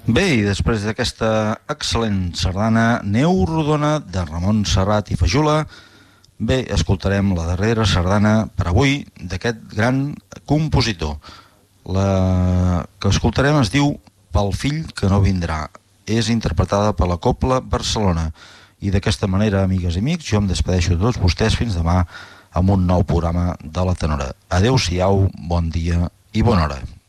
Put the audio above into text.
Bé, i després d'aquesta excel·lent sardana Neu Rodona de Ramon Serrat i Fajula, bé, escoltarem la darrera sardana per avui d'aquest gran compositor. La que escoltarem es diu Pel fill que no vindrà. És interpretada per la Cobla Barcelona. I d'aquesta manera, amigues i amics, jo em despedeixo de tots vostès fins demà amb un nou programa de La Tenora. Adeu-siau, bon dia i bona hora.